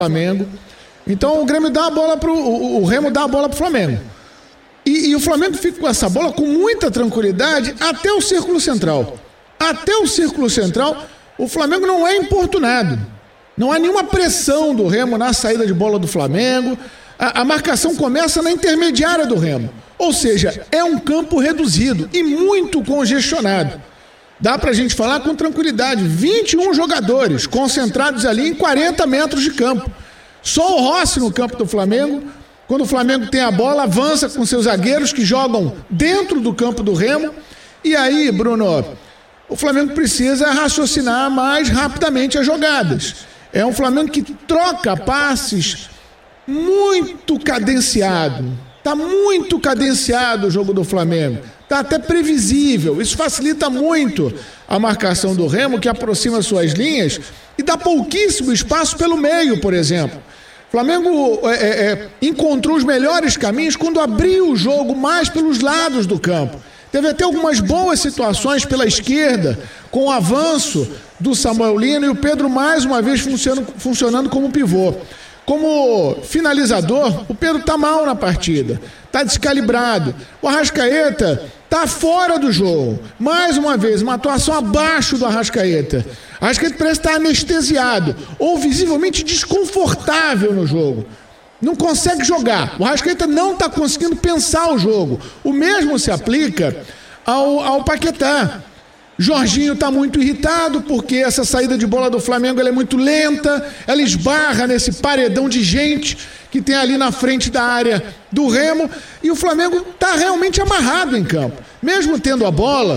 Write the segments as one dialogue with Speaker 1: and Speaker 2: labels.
Speaker 1: Flamengo. Então o Grêmio dá a bola o Remo dá a bola pro Flamengo. E o Flamengo fica com essa bola com muita tranquilidade até o círculo central. Até o círculo central, o Flamengo não é importunado. Não há nenhuma pressão do Remo na saída de bola do Flamengo. A marcação começa na intermediária do Remo. Ou seja, é um campo reduzido e muito congestionado. Dá pra gente falar com tranquilidade. 21 jogadores concentrados ali em 40 metros de campo. Só o Rossi no campo do Flamengo. Quando o Flamengo tem a bola, avança com seus zagueiros que jogam dentro do campo do Remo. E aí, Bruno, o Flamengo precisa raciocinar mais rapidamente as jogadas. É um Flamengo que troca passes muito cadenciado. Está muito cadenciado o jogo do Flamengo. Está até previsível. Isso facilita muito a marcação do Remo, que aproxima suas linhas e dá pouquíssimo espaço pelo meio, por exemplo. O Flamengo encontrou os melhores caminhos quando abriu o jogo mais pelos lados do campo. Teve até algumas boas situações pela esquerda, com o avanço do Samuel Lino e o Pedro mais uma vez funcionando como pivô. Como finalizador, o Pedro está mal na partida, está descalibrado. O Arrascaeta está fora do jogo. Mais uma vez, uma atuação abaixo do Arrascaeta. O Arrascaeta parece estar anestesiado ou visivelmente desconfortável no jogo. Não consegue jogar. O Arrascaeta não está conseguindo pensar o jogo. O mesmo se aplica ao Paquetá. Jorginho está muito irritado porque essa saída de bola do Flamengo ela é muito lenta, ela esbarra nesse paredão de gente que tem ali na frente da área do Remo e o Flamengo está realmente amarrado em campo. Mesmo tendo a bola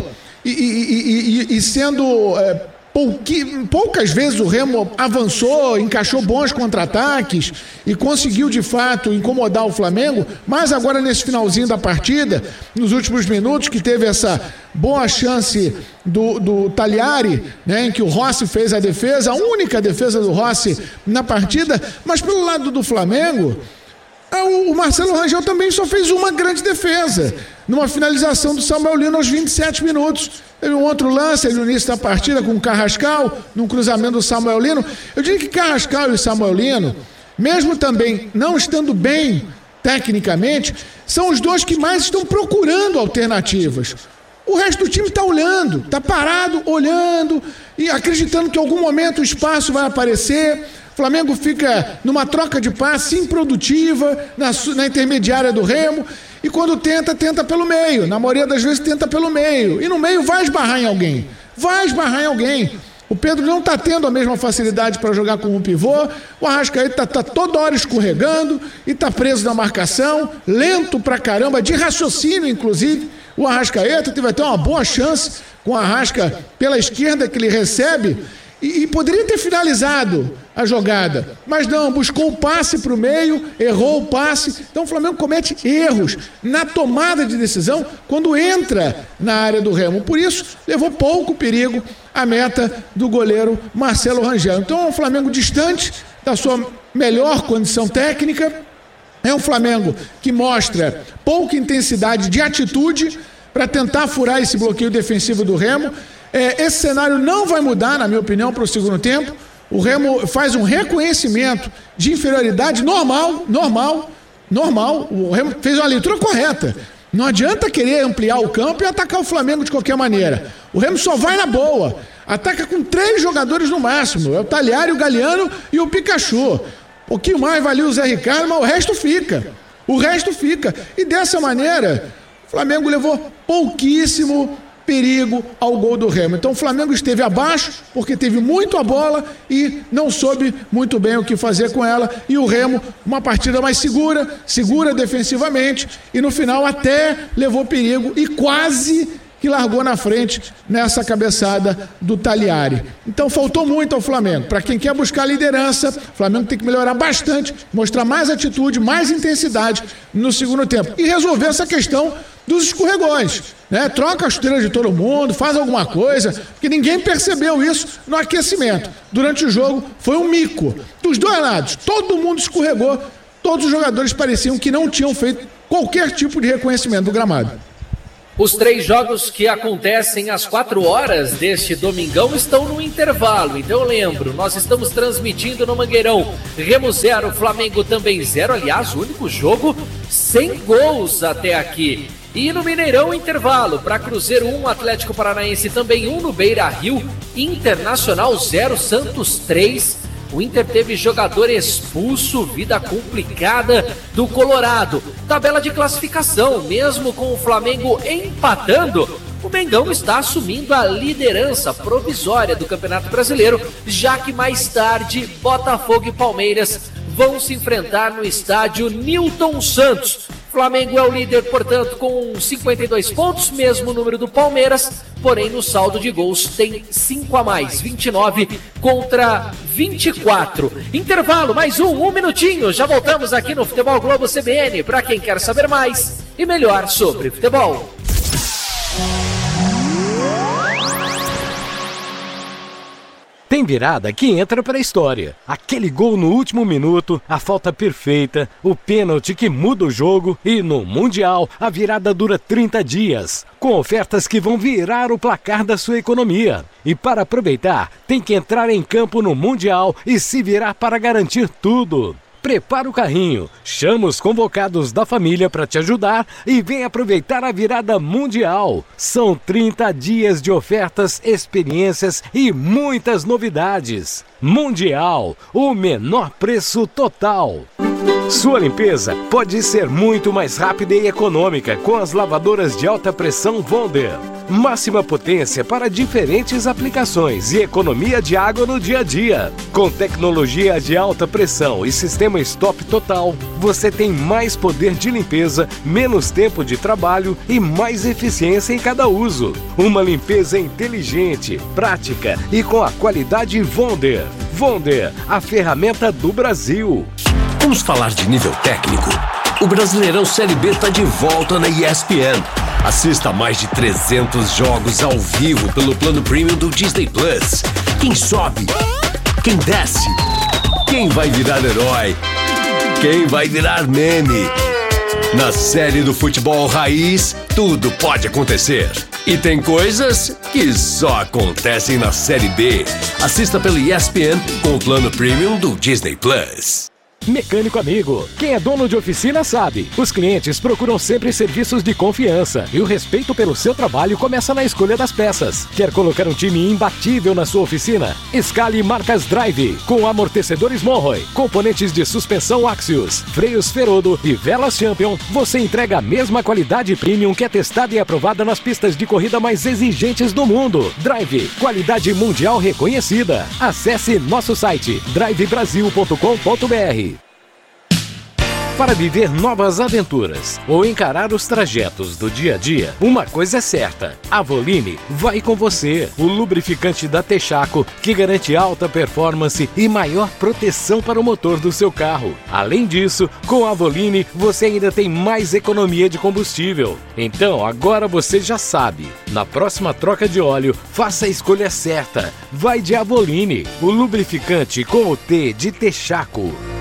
Speaker 1: e sendo... poucas vezes o Remo avançou, encaixou bons contra-ataques e conseguiu de fato incomodar o Flamengo, mas agora nesse finalzinho da partida, nos últimos minutos, que teve essa boa chance do Tagliari, né, em que o Rossi fez a defesa, a única defesa do Rossi na partida, mas pelo lado do Flamengo, o Marcelo Rangel também só fez uma grande defesa, numa finalização do Samuel Lino aos 27 minutos. Teve um outro lance no início da partida com o Carrascal, num cruzamento do Samuel Lino. Eu diria que Carrascal e Samuel Lino, mesmo também não estando bem tecnicamente, são os dois que mais estão procurando alternativas. O resto do time está olhando, está parado, olhando e acreditando que em algum momento o espaço vai aparecer. O Flamengo fica numa troca de passe improdutiva na intermediária do Remo e quando tenta pelo meio. Na maioria das vezes tenta pelo meio. E no meio vai esbarrar em alguém. O Pedro não está tendo a mesma facilidade para jogar como um pivô. O Arrascaeta está toda hora escorregando e está preso na marcação. Lento pra caramba, de raciocínio inclusive. O Arrascaeta teve até uma boa chance com a Arrasca pela esquerda que ele recebe. E poderia ter finalizado a jogada, mas não, buscou o passe para o meio, errou o passe. Então o Flamengo comete erros na tomada de decisão quando entra na área do Remo. Por isso, levou pouco perigo a meta do goleiro Marcelo Rangel. Então é um Flamengo distante da sua melhor condição técnica, é um Flamengo que mostra pouca intensidade de atitude para tentar furar esse bloqueio defensivo do Remo. Esse cenário não vai mudar, na minha opinião, para o segundo tempo. O Remo faz um reconhecimento de inferioridade normal. O Remo fez uma leitura correta. Não adianta querer ampliar o campo e atacar o Flamengo de qualquer maneira. O Remo só vai na boa. Ataca com 3 jogadores no máximo. É o Tagliari, o Galhardo e o Pikachu. Um pouquinho mais valia o Zé Ricardo, mas o resto fica. E dessa maneira, o Flamengo levou pouquíssimo perigo ao gol do Remo. Então o Flamengo esteve abaixo porque teve muito a bola e não soube muito bem o que fazer com ela, e o Remo uma partida mais segura defensivamente e no final até levou perigo e quase que largou na frente nessa cabeçada do Tagliari. Então faltou muito ao Flamengo. Para quem quer buscar liderança, o Flamengo tem que melhorar bastante, mostrar mais atitude, mais intensidade no segundo tempo e resolver essa questão dos escorregões, né? Troca a chuteira de todo mundo, faz alguma coisa, porque ninguém percebeu isso no aquecimento. Durante o jogo foi um mico dos dois lados, todo mundo escorregou, todos os jogadores pareciam que não tinham feito qualquer tipo de reconhecimento do gramado.
Speaker 2: Os 3 jogos que acontecem às 4 horas deste domingão estão no intervalo. Então eu lembro, nós estamos transmitindo no Mangueirão. Remo 0, Flamengo também 0. Aliás, o único jogo sem gols até aqui. E no Mineirão, intervalo, para Cruzeiro 1, Atlético Paranaense também 1 no Beira-Rio, Internacional 0, Santos 3. O Inter teve jogador expulso, vida complicada do Colorado. Tabela de classificação, mesmo com o Flamengo empatando, o Mengão está assumindo a liderança provisória do Campeonato Brasileiro, já que mais tarde Botafogo e Palmeiras vão se enfrentar no estádio Nilton Santos. Flamengo é o líder, portanto, com 52 pontos, mesmo número do Palmeiras, porém no saldo de gols tem 5 a mais, 29 contra 24. Intervalo, mais um minutinho, já voltamos aqui no Futebol Globo CBN, para quem quer saber mais e melhor sobre futebol.
Speaker 3: Tem virada que entra para a história. Aquele gol no último minuto, a falta perfeita, o pênalti que muda o jogo e no Mundial a virada dura 30 dias, com ofertas que vão virar o placar da sua economia. E para aproveitar, tem que entrar em campo no Mundial e se virar para garantir tudo. Prepara o carrinho, chama os convocados da família para te ajudar e vem aproveitar a virada mundial. São 30 dias de ofertas, experiências e muitas novidades. Mundial, o menor preço total. Sua limpeza pode ser muito mais rápida e econômica com as lavadoras de alta pressão Wonder. Máxima potência para diferentes aplicações e economia de água no dia a dia. Com tecnologia de alta pressão e sistema stop total, você tem mais poder de limpeza, menos tempo de trabalho e mais eficiência em cada uso. Uma limpeza inteligente, prática e com a qualidade Wonder. Wonder, a ferramenta do Brasil.
Speaker 4: Vamos falar de nível técnico? O Brasileirão Série B está de volta na ESPN. Assista a mais de 300 jogos ao vivo pelo plano premium do Disney Plus. Quem sobe? Quem desce? Quem vai virar herói? Quem vai virar meme? Na série do futebol raiz, tudo pode acontecer. E tem coisas que só acontecem na Série B. Assista pelo ESPN com o plano premium do Disney Plus.
Speaker 3: Mecânico amigo, quem é dono de oficina sabe. Os clientes procuram sempre serviços de confiança e o respeito pelo seu trabalho começa na escolha das peças. Quer colocar um time imbatível na sua oficina? Escale marcas Drive, com amortecedores Monroe, componentes de suspensão Axios, freios Ferodo e velas Champion. Você entrega a mesma qualidade premium que é testada e aprovada nas pistas de corrida mais exigentes do mundo. Drive, qualidade mundial reconhecida. Acesse nosso site drivebrasil.com.br. Para viver novas aventuras ou encarar os trajetos do dia a dia, uma coisa é certa: a Avoline vai com você. O lubrificante da Texaco, que garante alta performance e maior proteção para o motor do seu carro. Além disso, com a Avoline você ainda tem mais economia de combustível. Então agora você já sabe. Na próxima troca de óleo, faça a escolha certa. Vai de Avoline, o lubrificante com o T de Texaco.